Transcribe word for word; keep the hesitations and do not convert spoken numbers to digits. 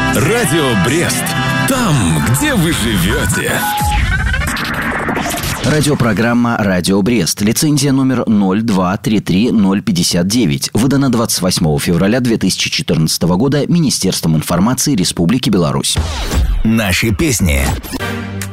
Радио Брест. Там, где вы живете. Радиопрограмма «Радио Брест». Лицензия номер ноль два три три ноль пятьдесят девять. Выдана двадцать восьмого февраля две тысячи четырнадцатого года Министерством информации Республики Беларусь. Наши песни.